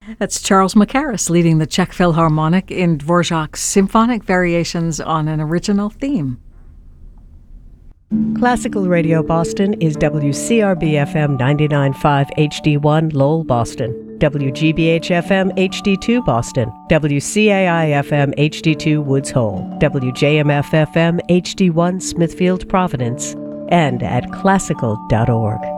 That's Charles Mackerras leading the Czech Philharmonic in Dvorak's symphonic variations on an original theme. Classical Radio Boston is WCRB-FM 99.5 HD1 Lowell, Boston, WGBH-FM HD2 Boston, WCAI-FM HD2 Woods Hole, WJMF-FM HD1 Smithfield, Providence, and at classical.org.